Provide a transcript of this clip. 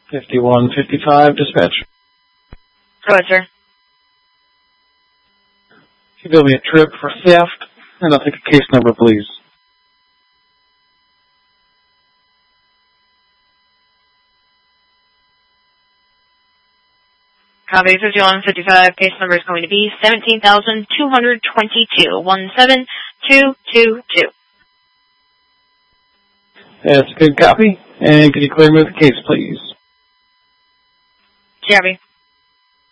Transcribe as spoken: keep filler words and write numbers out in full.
fifty-one fifty-five, dispatch. Go ahead, sir. Can you bill me a trip for theft? And I'll take a case number, please. Copy fifty-one fifty-five. Case number is going to be seventeen thousand two hundred twenty-two. one seven two two two. That's a good copy. And can you clear me with the case, please? Copy.